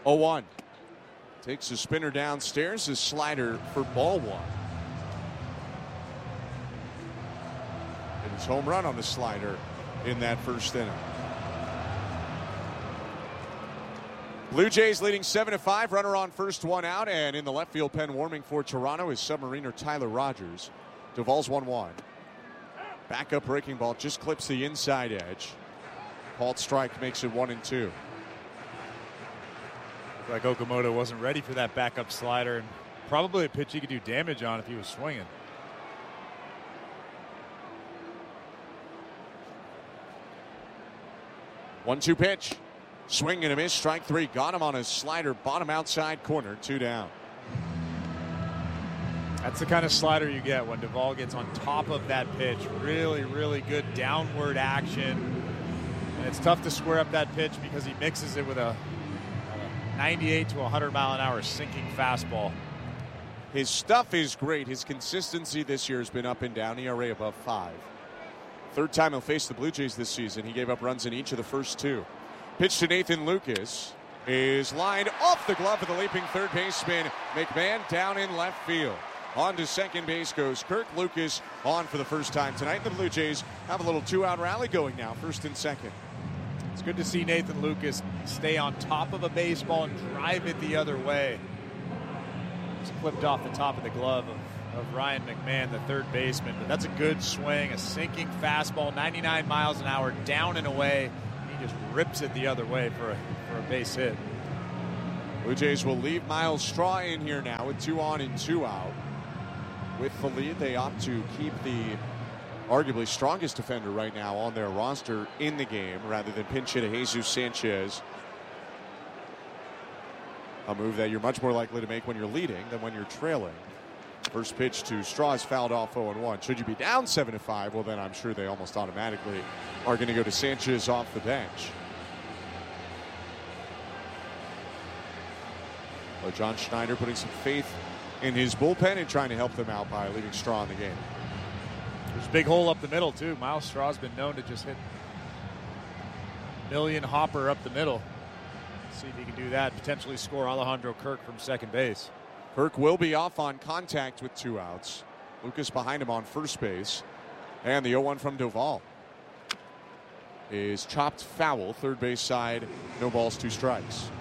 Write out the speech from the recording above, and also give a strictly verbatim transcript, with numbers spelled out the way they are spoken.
oh one. Takes a spinner downstairs, his slider for ball one. And his home run on the slider in that first inning. Blue Jays leading seven to five. Runner on first, one out. And in the left field pen warming for Toronto is Submariner Tyler Rogers. Duvall's one one. Backup breaking ball just clips the inside edge. Called strike makes it one and two. Like Okamoto wasn't ready for that backup slider, and probably a pitch he could do damage on if he was swinging. one two pitch. Swing and a miss. Strike three. Got him on his slider. Bottom outside corner. Two down. That's the kind of slider you get when Duvall gets on top of that pitch. Really, really good downward action. And it's tough to square up that pitch because he mixes it with a ninety-eight to one hundred mile an hour sinking fastball. His stuff is great. His consistency this year has been up and down. E R A above five. Third time he'll face the Blue Jays this season. He gave up runs in each of the first two. Pitch to Nathan Lucas is lined off the glove of the leaping third baseman. McMahon down in left field. On to second base goes Kirk. Lucas on for the first time tonight. The Blue Jays have a little two-out rally going now, first and second. It's good to see Nathan Lucas stay on top of a baseball and drive it the other way. It's clipped off the top of the glove of, of Ryan McMahon, the third baseman. But that's a good swing, a sinking fastball, ninety-nine miles an hour, down and away. He just rips it the other way for a, for a base hit. Blue Jays will leave Miles Straw in here now with two on and two out. With the lead, they opt to keep the arguably strongest defender right now on their roster in the game rather than pinch hit a Jesus Sanchez. A move that you're much more likely to make when you're leading than when you're trailing. First pitch to Straw is fouled off oh and one. Should you be down seven to five, well then I'm sure they almost automatically are going to go to Sanchez off the bench. Well, John Schneider putting some faith in his bullpen and trying to help them out by leaving Straw in the game. There's a big hole up the middle, too. Miles Straw's been known to just hit million hopper up the middle. Let's see if he can do that. Potentially score Alejandro Kirk from second base. Kirk will be off on contact with two outs. Lucas behind him on first base. And the oh one from Duvall is chopped foul. Third base side, no balls, two strikes.